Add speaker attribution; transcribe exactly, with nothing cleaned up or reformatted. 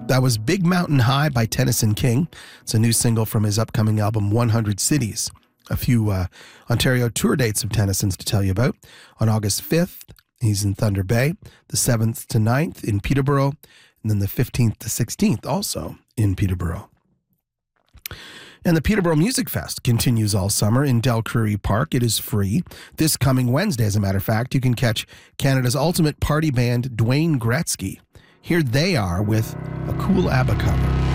Speaker 1: That was Big Mountain High by Tennyson King. It's a new single from his upcoming album, one hundred Cities. A few uh, Ontario tour dates of Tennyson's to tell you about. On August fifth, he's in Thunder Bay. The seventh to ninth in Peterborough. And then the fifteenth to sixteenth also in Peterborough. And the Peterborough Music Fest continues all summer in Del Creary Park. It is free. This coming Wednesday, as a matter of fact, you can catch Canada's ultimate party band, Dwayne Gretzky. Here they are with a cool ABBA cover.